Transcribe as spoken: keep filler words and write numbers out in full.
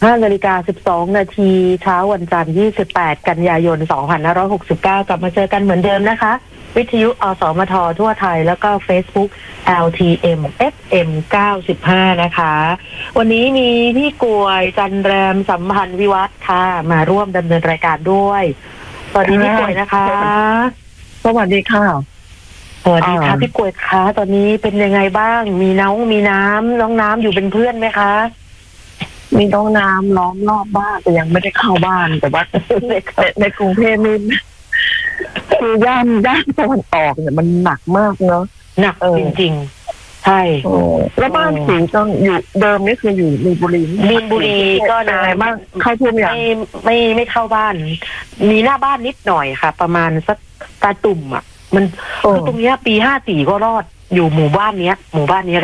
ห้านาฬิกาสิบสองนาทีเช้าวันจันทร์ยี่สิบแปดกันยายนสองพันห้าร้อยหกสิบเก้ากลับมาเจอกันเหมือนเดิมนะคะวิทยุอสมททั่วไทยแล้วก็ Facebook แอล ที เอ็ม เอฟ เอ็ม เก้าสิบห้านะคะวันนี้มีพี่กวยจันแรมสัมพันธ์วิวัฒน์ค่ะมาร่วมดำเนินรายการด้วยสวัสดีพี่กวยนะคะสวัสดีค่ะสวัสดีค่ะพี่กวยคะตอนนี้เป็นยังไงบ้างมีน้องมีน้ำน้องน้ำอยู่เป็นเพื่อนไหมคะมีน้องน้ำล้อมรอบบ้านแต่ยังไม่ได้เข้าบ้านแต่ว่าในในกรุงเทพนี่คือย่านย่านตะวันออกเนี่ยมันหนักมากเนาะหนักจริงๆใช่แล้วบ้านสีก็อยู่เดิมนี่คืออยู่มีนบุรีมีนบุรีก็นายบ้างเข้าท่วมอย่างไม่ไม่ไม่เข้าบ้านมีหน้าบ้านนิดหน่อยค่ะประมาณสักตาตุ่มอ่ะมันคือตรงเนี้ยปีห้าสี่ก็รอดอยู่หมู่บ้านเนี้ยหมู่บ้านนี้